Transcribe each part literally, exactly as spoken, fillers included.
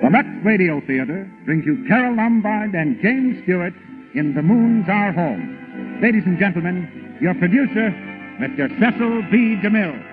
The Lux Radio Theater brings you Carole Lombard and James Stewart in The Moon's Our Home. Ladies and gentlemen, your producer, Mister Cecil B. DeMille.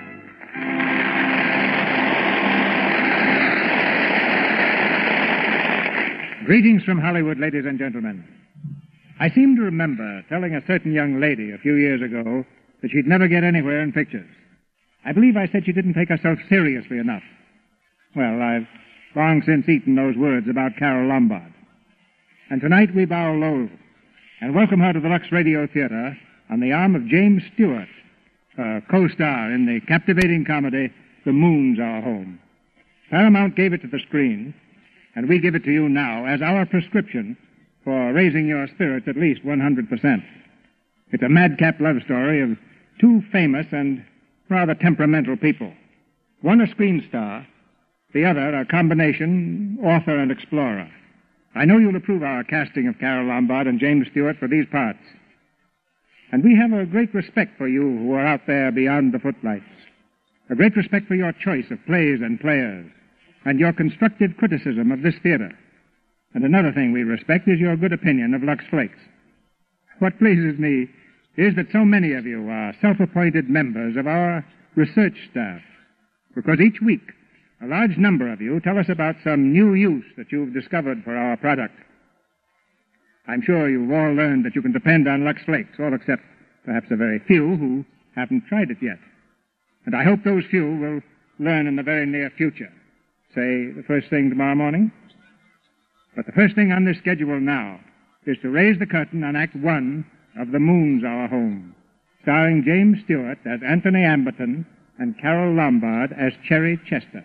Greetings from Hollywood, ladies and gentlemen. I seem to remember telling a certain young lady a few years ago that she'd never get anywhere in pictures. I believe I said she didn't take herself seriously enough. Well, I've long since eaten those words about Carole Lombard. And tonight we bow low and welcome her to the Lux Radio Theater on the arm of James Stewart, a co-star in the captivating comedy The Moon's Our Home. Paramount gave it to the screen, and we give it to you now as our prescription for raising your spirits at least one hundred percent. It's a madcap love story of two famous and rather temperamental people. One a screen star, the other a combination author and explorer. I know you'll approve our casting of Carole Lombard and James Stewart for these parts. And we have a great respect for you who are out there beyond the footlights. A great respect for your choice of plays and players, and your constructive criticism of this theater. And another thing we respect is your good opinion of Lux Flakes. What pleases me is that so many of you are self-appointed members of our research staff, because each week a large number of you tell us about some new use that you've discovered for our product. I'm sure you've all learned that you can depend on Lux Flakes, all except perhaps a very few who haven't tried it yet. And I hope those few will learn in the very near future. Say, the first thing tomorrow morning. But the first thing on this schedule now is to raise the curtain on Act One of The Moon's Our Home, starring James Stewart as Anthony Amberton and Carole Lombard as Cherry Chester.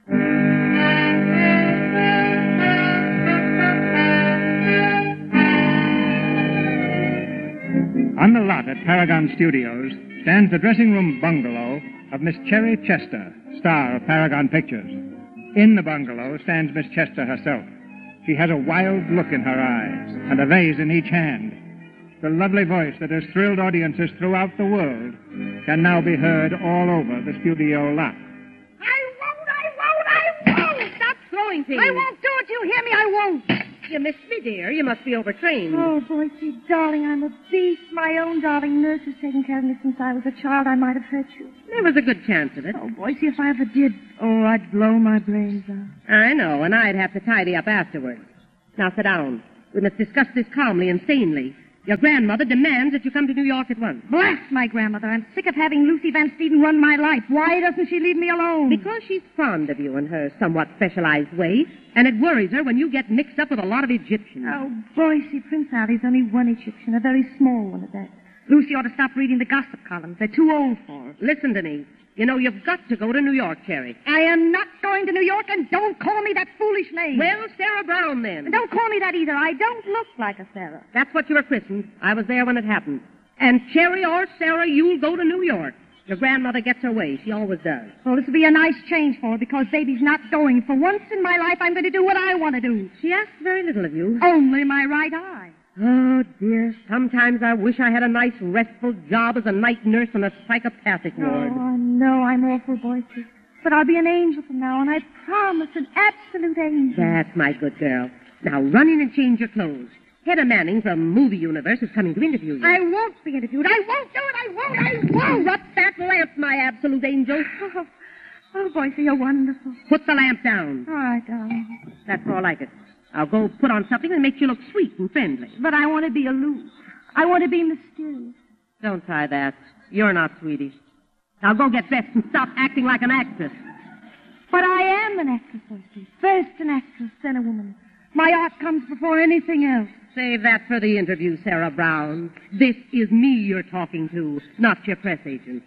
On the lot at Paragon Studios stands the dressing room bungalow of Miss Cherry Chester, star of Paragon Pictures. In the bungalow stands Miss Chester herself. She has a wild look in her eyes and a vase in each hand. The lovely voice that has thrilled audiences throughout the world can now be heard all over the studio lot. I won't, I won't, I won't! Stop throwing things. I won't do it, you hear me? I won't. You missed me, dear. You must be overtrained. Oh, Boycie, darling, I'm a beast. My own darling nurse has taken care of me since I was a child. I might have hurt you. There was a good chance of it. Oh, Boycie, if I ever did, oh, I'd blow my brains out. I know, and I'd have to tidy up afterwards. Now sit down. We must discuss this calmly and sanely. Your grandmother demands that you come to New York at once. Blast my grandmother. I'm sick of having Lucy Van Steeden run my life. Why doesn't she leave me alone? Because she's fond of you in her somewhat specialized way, and it worries her when you get mixed up with a lot of Egyptians. Oh, Boycie, Prince Ali's only one Egyptian, a very small one at that. Lucy ought to stop reading the gossip columns. They're too old for her. Listen to me. You know, you've got to go to New York, Cherry. I am not going to New York, and don't call me that foolish name. Well, Sarah Brown, then. And don't call me that either. I don't look like a Sarah. That's what you were christened. I was there when it happened. And Cherry or Sarah, you'll go to New York. Your grandmother gets her way. She always does. Well, this will be a nice change for her, because baby's not going. For once in my life, I'm going to do what I want to do. She asks very little of you. Only my right eye. Oh, dear. Sometimes I wish I had a nice, restful job as a night nurse in a psychopathic ward. Oh, I know I'm awful, Boycie. But I'll be an angel from now on. I promise, an absolute angel. That's my good girl. Now run in and change your clothes. Hedda Manning from Movie Universe is coming to interview you. I won't be interviewed. I won't do it. I won't. I won't. Drop that lamp, my absolute angel. Oh, oh Boycie, you're wonderful. Put the lamp down. All right, darling. That's more like it. I'll go put on something that makes you look sweet and friendly. But I want to be aloof. I want to be mysterious. Don't try that. You're not sweetie. Now go get dressed and stop acting like an actress. But I am an actress, Boycie. First an actress, then a woman. My art comes before anything else. Save that for the interview, Sarah Brown. This is me you're talking to, not your press agent.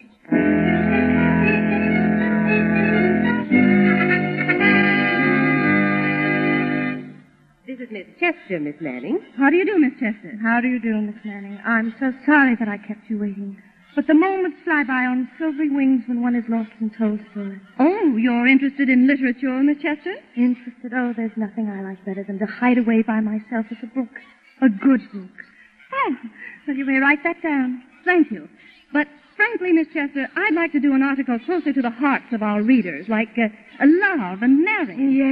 This is Miss Chester, Miss Manning. How do you do, Miss Chester? How do you do, Miss Manning? I'm so sorry that I kept you waiting. But the moments fly by on silvery wings when one is lost in Tolstoy. Oh, you're interested in literature, Miss Chester? Interested? Oh, there's nothing I like better than to hide away by myself with a book. A good book. Oh, Well, you may write that down. thank you. But frankly, Miss Chester, I'd like to do an article closer to the hearts of our readers, like uh, love and marriage. Yes.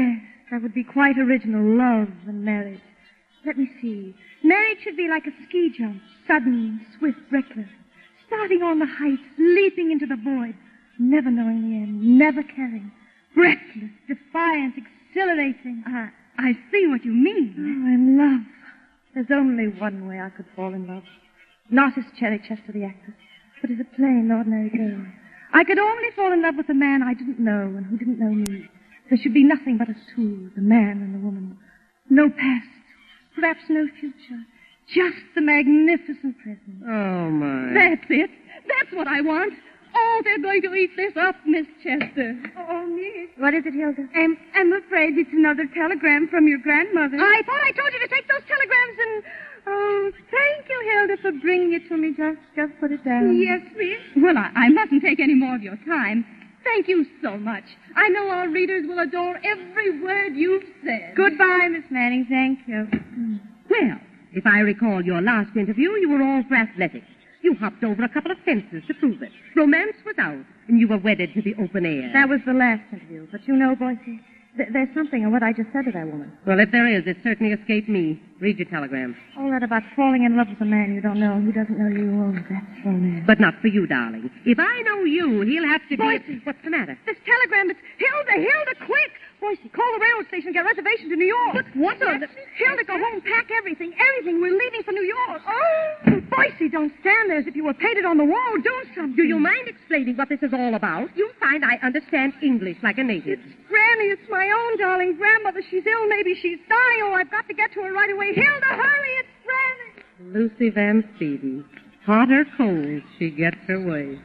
That would be quite original, love and marriage. Let me see. Marriage should be like a ski jump, sudden, swift, reckless. Starting on the heights, leaping into the void, never knowing the end, never caring. Breathless, defiant, exhilarating. Uh, I see what you mean. Oh, in love. There's only one way I could fall in love. Not as Cherry Chester, the actress, but as a plain, ordinary girl. I could only fall in love with a man I didn't know and who didn't know me. There should be nothing but us two, the man and the woman. No past, perhaps no future. Just the magnificent present. Oh, my. That's it. That's what I want. Oh, they're going to eat this up, Miss Chester. Oh, Miss. What is it, Hilda? I'm, I'm afraid it's another telegram from your grandmother. I thought I told you to take those telegrams and... Oh, thank you, Hilda, for bringing it to me. Just, just put it down. Yes, Miss. Well, I, I mustn't take any more of your time. Thank you so much. I know our readers will adore every word you've said. Goodbye, Miss Manning. Thank you. Well, if I recall your last interview, you were all for athletics. You hopped over a couple of fences to prove it. Romance was out, and you were wedded to the open air. That was the last interview. But you know, Boise, th- there's something in what I just said to that woman. Well, if there is, it certainly escaped me. Read your telegram. All that about falling in love with a man you don't know, who doesn't know you. Oh, that's romance. But not for you, darling. If I know you, he'll have to be... Boise. What's the matter? This telegram is... Hilda, Hilda, quick! Boise, call the railroad station, get a reservation to New York. But what on the... Hilda, go home, pack everything, everything. We're leaving for New York. Oh! Boise, don't stand there as if you were painted on the wall. Do something. Do you mind explaining what this is all about? You'll find I understand English like a native. Granny, it's my own darling grandmother. She's ill. Maybe she's dying. Oh, I've got to get to her right away. Hilda, hurry. It's Granny. Lucy Van Steeden. Hot or cold, she gets her way.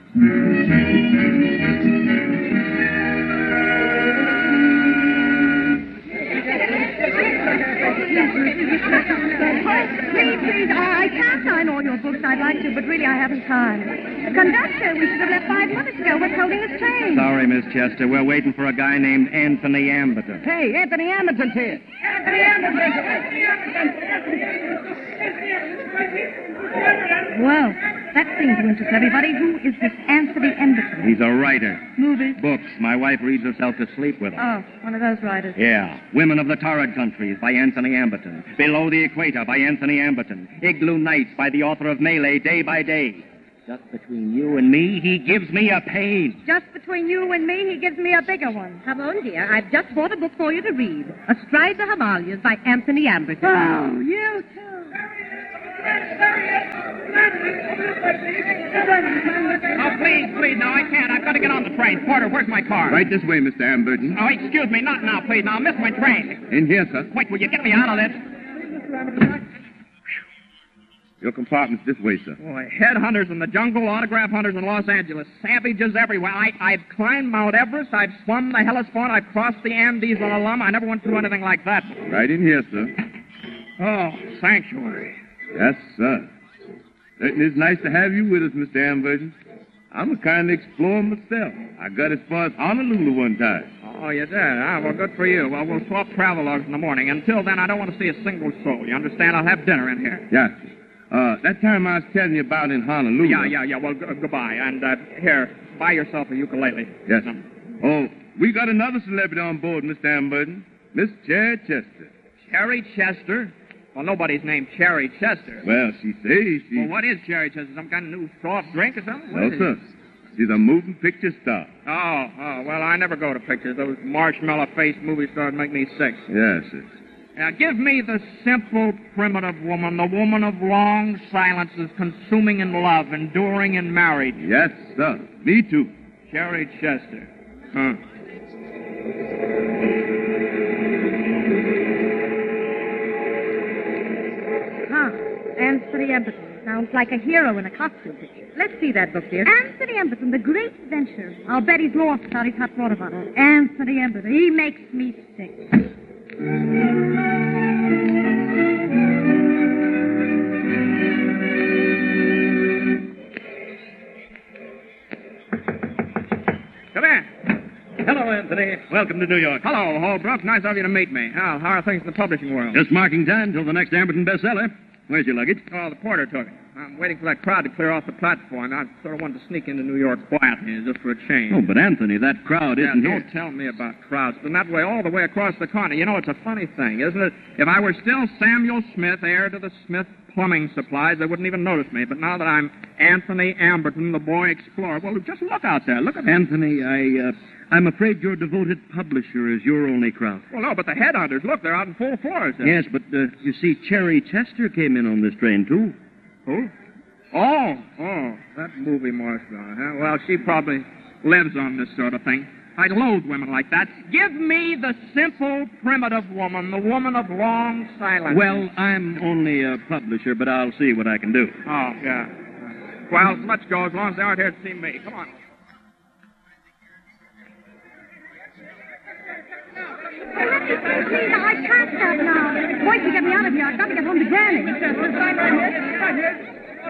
Please, please, I can't sign all your books. I'd like to, but really I haven't time. Conductor, we should have left five minutes ago. What's holding us train? Sorry, Miss Chester. We're waiting for a guy named Anthony Amberton. Hey, Anthony Amberton's here. Anthony Amberton. Well, that seems to interest everybody. Who is this Anthony Amberton? He's a writer. Movies? Books. My wife reads herself to sleep with them. Oh, one of those writers. Yeah. Women of the Torrid Countries by Anthony Amberton. Below the Equator by Anthony Amberton. Igloo Nights by the author of Melee, Day by Day. Just between you and me, he gives me a pain. Just between you and me, he gives me a bigger one. Come on, dear. I've just bought a book for you to read. Astride the Himalayas by Anthony Amberton. Oh, you too. Oh, please, please, no, I can't. I've got to get on the train. Porter, where's my car? Right this way, Mister Amberton. Oh, excuse me, not now, please. Now, I'll miss my train. In here, sir. Wait, will you get me out of this? Your compartment's this way, sir. Boy, headhunters in the jungle, autograph hunters in Los Angeles, savages everywhere. I, I've climbed Mount Everest, I've swum the Hellespont, I've crossed the Andes on a llama. I never went through anything like that. Right in here, sir. Oh, sanctuary. Yes, sir. Certainly it's nice to have you with us, Mister Amberton. I'm a kind of explorer myself. I got as far as Honolulu one time. Oh, you did? Ah, well, good for you. Well, we'll swap travelogues in the morning. Until then, I don't want to see a single soul. You understand? I'll have dinner in here. Yeah. Uh, that time I was telling you about in Honolulu. Yeah, yeah, yeah. Well, g- goodbye. And, uh, here, buy yourself a ukulele. Yes. Um, Oh, we got another celebrity on board, Mister Amberton. Miss Cherry Chester. Cherry Chester? Well, nobody's named Cherry Chester. Well, she says she... Well, what is Cherry Chester? Some kind of new soft drink or something? What No, is it? sir. She's a moving picture star. Oh, oh, well, I never go to pictures. Those marshmallow-faced movie stars make me sick. Yes, sir. Now, give me the simple, primitive woman, the woman of long silences, consuming in love, enduring in marriage. Yes, sir. Me too. Cherry Chester. Huh. Huh. Anthony Amberton. Sounds like a hero in a costume picture. Let's see that book, dear. Anthony Amberton, The Great Adventure. I'll bet he's lost without his hot water bottle. Anthony Amberton. He makes me sick. Come in. Hello, Anthony. Welcome to New York. Hello, Holbrook. Nice of you to meet me. How, how are things in the publishing world? Just marking time till the next Amberton bestseller. Where's your luggage? Oh, the porter took it. I'm waiting for that crowd to clear off the platform. I sort of wanted to sneak into New York quietly, just for a change. Oh, but Anthony, that crowd Yeah, isn't don't here. tell me about crowds. Been that way all the way across the continent. You know, it's a funny thing, isn't it? If I were still Samuel Smith, heir to the Smith Plumbing Supplies, they wouldn't even notice me. But now that I'm Anthony Amberton, the boy explorer, well, just look out there. Look at Anthony, I, uh, I'm afraid your devoted publisher is your only crowd. Well, no, but the headhunters, look, they're out in full force. Yes, but, uh, you see, Cherry Chester came in on this train, too. Who? Oh, oh, that movie marshal, huh? Well, she probably lives on this sort of thing. I loathe women like that. Give me the simple, primitive woman, the woman of long silence. Well, I'm only a publisher, but I'll see what I can do. Oh, yeah. Well, let's go as long as they aren't here to see me. Come on. Please, I can't stop now. Boy, to get me out of here. I've got to get home to Granny. Right here. Right here.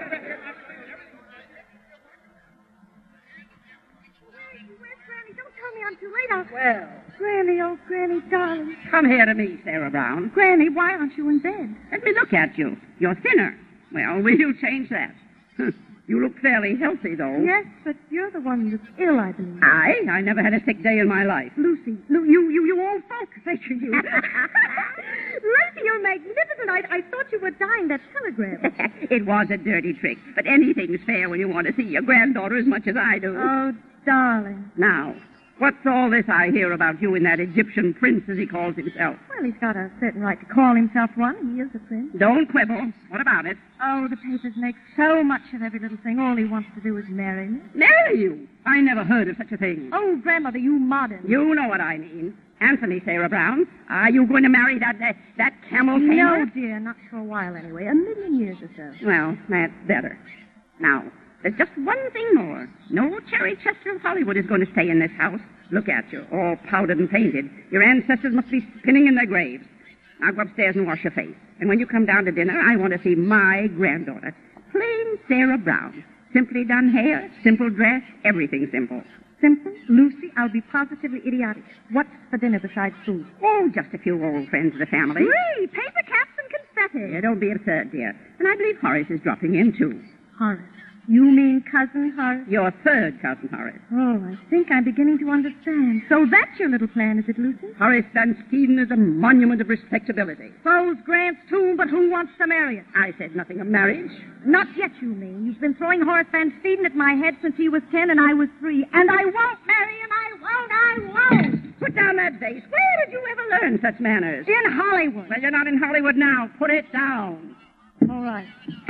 Where's Granny? Don't tell me I'm too late. I'll... Well, Granny, oh, Granny, darling. come here to me, Sarah Brown. Granny, why aren't you in bed? Let me look at you. You're thinner. Well, will you change that? You look fairly healthy, though. Yes, but you're the one that's ill, I believe. I? I never had a sick day in my life. Lucy. Lu- you, you, you old folk. Thank you. you. Lucy, you're magnificent. I, I thought you were dying that telegram. It was a dirty trick, but anything's fair when you want to see your granddaughter as much as I do. Oh, darling. Now, what's all this I hear about you and that Egyptian prince, as he calls himself? Well, he's got a certain right to call himself one. He is a prince. Don't quibble. What about it? Oh, the papers make so much of every little thing. All he wants to do is marry me. Marry you? I never heard of such a thing. Oh, Grandmother, you modern. You know what I mean. Anthony, Sarah Brown, are you going to marry that that, that camel No, tamer? dear, not for a while anyway. A million years or so. Well, that's better. Now, there's just one thing more. No Cherry Chester of Hollywood is going to stay in this house. Look at you, all powdered and painted. Your ancestors must be spinning in their graves. Now go upstairs and wash your face. And when you come down to dinner, I want to see my granddaughter. Plain Sarah Brown. Simply done hair, simple dress, everything simple. Simple? Lucy, I'll be positively idiotic. What's for dinner besides food? Oh, just a few old friends of the family. Three! Paper caps and confetti. Yeah, don't be absurd, dear. And I believe Horace is dropping in, too. Horace. You mean Cousin Horace? Your third cousin, Horace. Oh, I think I'm beginning to understand. So that's your little plan, is it, Lucy? Horace Van Steeden is a monument of respectability. So's Grant's tomb, but who wants to marry it? I said nothing of marriage. Not yet, you mean. You've been throwing Horace Van Steeden at my head since he was ten and I was three. And I won't marry him. I won't. I won't. Put down that vase. Where did you ever learn such manners? In Hollywood. Well, you're not in Hollywood now. Put it down. All right.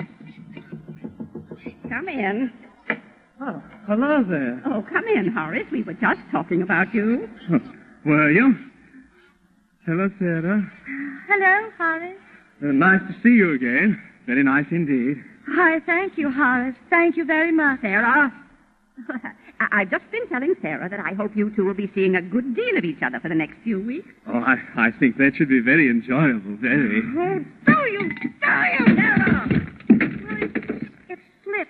Come in. Oh, hello there. Oh, come in, Horace. We were just talking about you. Oh, were you? Hello, Sarah. Hello, Horace. Uh, nice to see you again. Very nice indeed. Hi, thank you, Horace. Thank you very much. Sarah? I- I've just been telling Sarah that I hope you two will be seeing a good deal of each other for the next few weeks. Oh, I, I think that should be very enjoyable, very. Oh, do you? Do you? Sarah! Well, it, it slipped.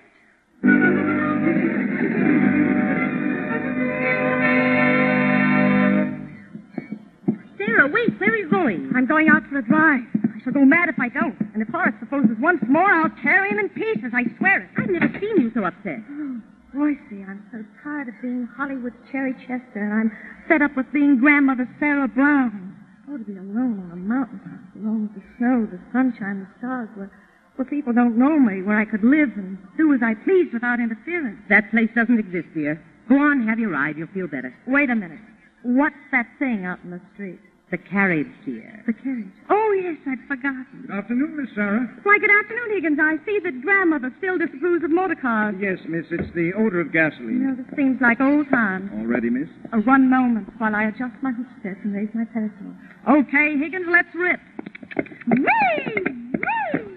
Sarah, wait. Where are you going? I'm going out for a drive. I shall go mad if I don't. And if Horace proposes once more, I'll tear him in pieces. I swear it. I've never seen you so upset. Oh, Roycey, I'm so tired of being Hollywood's Cherry Chester, and I'm fed up with being Grandmother Sarah Brown. Oh, to be alone on a mountaintop, alone with the snow, the sunshine, the stars, where, where people don't know me, where I could live and do as I please without interference. That place doesn't exist, dear. Go on, have your ride. You'll feel better. Wait a minute. What's that thing out in the street? The carriage, dear. The carriage. Oh, yes, I'd forgotten. Good afternoon, Miss Sarah. Why, good afternoon, Higgins. I see that Grandmother still disapproves of motor cars. Yes, miss, it's the odor of gasoline. You know, this seems like old times. All ready, miss? Uh, one moment while I adjust my hook steps and raise my parasol. Okay, Higgins, let's rip. Whee! Whee!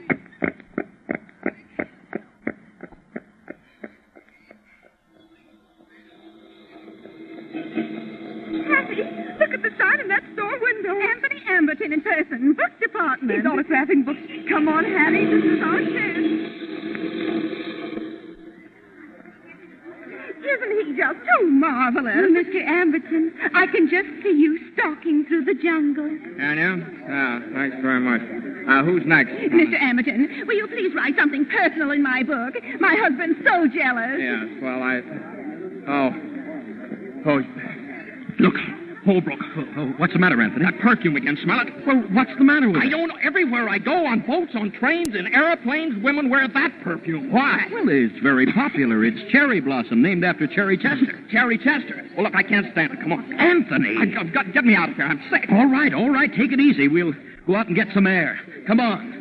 Kathy, look at the sign in that store window. Anthony Amberton in person, book department. He's autographing books. Come on, Hattie, this is our chance. Isn't Isn't he just too marvelous? Well, Mister Amberton, I can just see you stalking through the jungle. Can you? Ah, thanks very much. Uh, who's next? Mister Amberton, will you please write something personal in my book? My husband's so jealous. Yes, well, I... Oh. Oh, look. Holbrook. Oh, oh, what's the matter, Anthony? That perfume again. Smell it? Well, what's the matter with I it? don't know. Everywhere I go, on boats, on trains, in airplanes, women wear that perfume. Why? Well, it's very popular. It's Cherry Blossom, named after Cherry Chester. Cherry Chester. Well, look, I can't stand it. Come on. Anthony! I, I've got, get me out of here. I'm sick. All right, all right. Take it easy. We'll go out and get some air. Come on.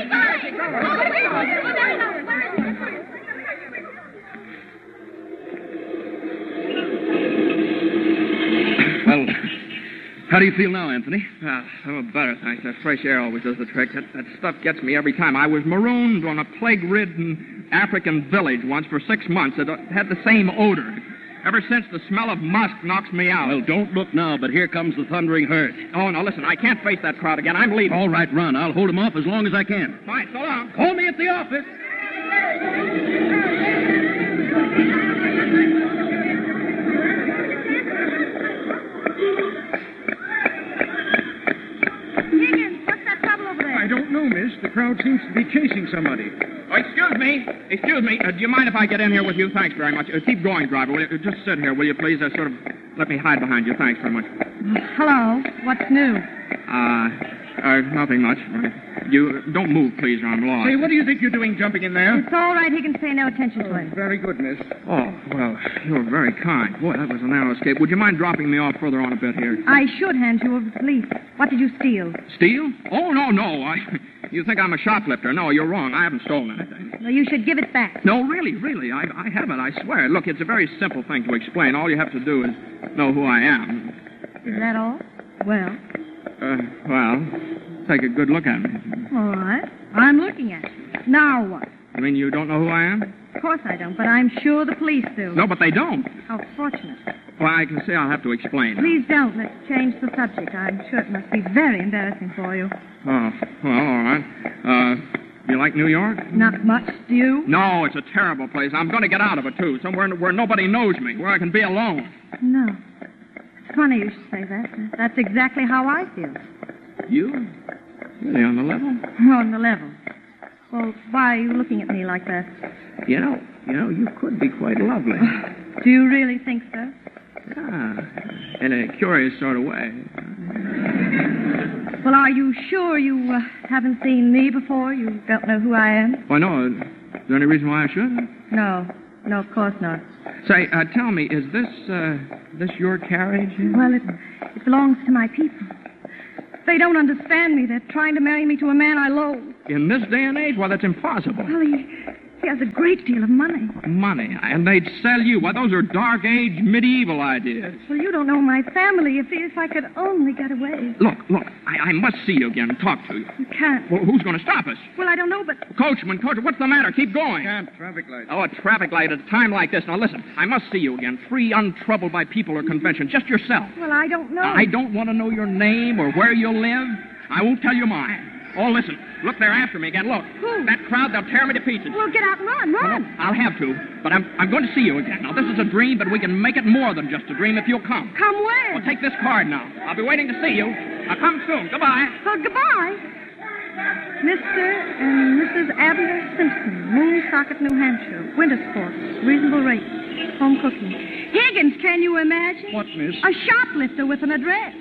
Well, how do you feel now, Anthony? Uh, I'm better, thanks. That fresh air always does the trick. That, that stuff gets me every time. I was marooned on a plague-ridden African village once for six months. It had the same odor. Ever since, the smell of musk knocks me out. Well, don't look now, but here comes the thundering herd. Oh, no, listen, I can't face that crowd again. I'm leaving. All right, run. I'll hold him off as long as I can. Fine, so long. Call me at the office. Higgins, what's that trouble over there? I don't know, miss. The crowd seems to be chasing somebody. Oh, excuse me. Excuse me. Uh, do you mind if I get in here with you? Thanks very much. Uh, keep going, driver. Will you, uh, just sit here, will you, please? Uh, sort of let me hide behind you. Thanks very much. Hello. What's new? Uh, uh nothing much. Uh, you don't move, please, or I'm lost. Say, what do you think you're doing jumping in there? It's all right, Higgins. Pay no attention to him. Very good, miss. Oh, well, you're very kind. Boy, that was a narrow escape. Would you mind dropping me off further on a bit here? I should hand you over to the police. What did you steal? Steal? Oh, no, no. I, you think I'm a shoplifter. No, you're wrong. I haven't stolen anything. Well, you should give it back. No, really, really. I, I haven't, I swear. Look, it's a very simple thing to explain. All you have to do is know who I am. Is that all? Well, Uh, well, take a good look at me. all right. I'm looking at you. Now what? You mean you don't know who I am? Of course I don't, but I'm sure the police do. No, but they don't. How fortunate. Well, I can see I'll have to explain. Please don't. Let's change the subject. I'm sure it must be very embarrassing for you. Oh, well, all right. Uh, you like New York? Not much, do you? No, it's a terrible place. I'm going to get out of it, too. Somewhere where nobody knows me, where I can be alone. No. It's funny you should say that. That's exactly how I feel. You? Really, on the level? On the level. Well, why are you looking at me like that? You know, you know, you could be quite lovely. Do you really think so? Ah, in a curious sort of way. Well, are you sure you uh, haven't seen me before? You don't know who I am? Why, no. Is there any reason why I should? No. No, of course not. Say, uh, tell me, is this, uh, this your carriage? Well, it, it belongs to my people. They don't understand me. They're trying to marry me to a man I loathe. In this day and age? Well, that's impossible. Well, he, he has a great deal of money. Money, and they'd sell you. Why, those are dark age medieval ideas. Well, you don't know my family. If, if I could only get away. Look, look, I, I must see you again and talk to you. You can't. Well, who's going to stop us? Well, I don't know, but... Coachman, coachman, what's the matter? Keep going. Can't. Traffic light. Oh, a traffic light at a time like this. Now, listen, I must see you again. Free, untroubled by people or convention. Just yourself. Well, I don't know. I don't want to know your name or where you live. I won't tell you mine. Oh, listen. Look, they're after me again. Look. Who? That crowd, they'll tear me to pieces. Well, get out and run, run. Well, I'll have to, but I'm, I'm going to see you again. Now, this is a dream, but we can make it more than just a dream if you'll come. Come where? Well, take this card now. I'll be waiting to see you. Now, come soon. Goodbye. Well, goodbye. Mister and Missus Abner Simpson, Moonsocket, New Hampshire. Winter sports. Reasonable rates. Home cooking. Higgins, can you imagine? What, miss? A shoplifter with an address.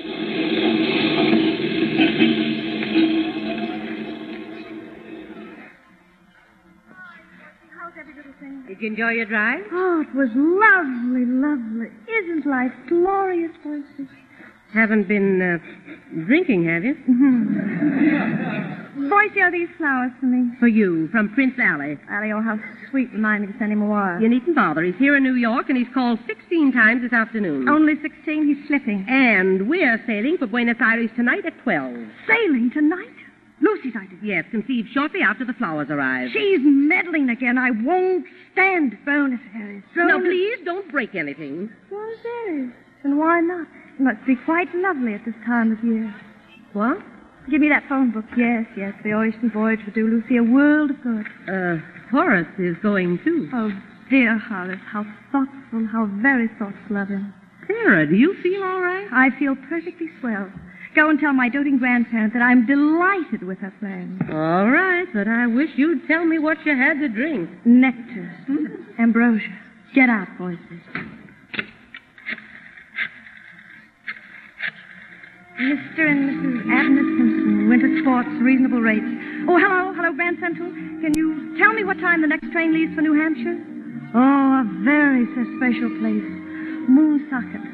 Did you enjoy your drive? Oh, it was lovely, lovely. Isn't life glorious, Boise? Haven't been uh, drinking, have you? Mm-hmm. Boise, are these flowers for me? For you, from Prince Alley. Allie, oh, how sweet. Remind me to send him a wire. You needn't bother. He's here in New York, and he's called sixteen times this afternoon. Only sixteen? He's slipping. And we're sailing for Buenos Aires tonight at twelve. Sailing tonight? Lucy's idea. Yes, conceived shortly after the flowers arrive. She's meddling again. I won't stand Buenos Aires. No, please, don't break anything. Buenos Aires. And why not? It must be quite lovely at this time of year. What? Give me that phone book. Yes, yes. The ocean voyage would do Lucy a world of good. Uh, Horace is going, too. Oh, dear Horace, how thoughtful, how very thoughtful of him. Clara, do you feel all right? I feel perfectly swell. Go and tell my doting grandparent that I'm delighted with her plan. All right, but I wish you'd tell me what you had to drink. Nectar. Hmm? Ambrosia. Get out, voices. Mister and Missus Abner Simpson, winter sports, reasonable rates. Oh, hello, hello, Grand Central. Can you tell me what time the next train leaves for New Hampshire? Oh, a very special place. Moonsocket.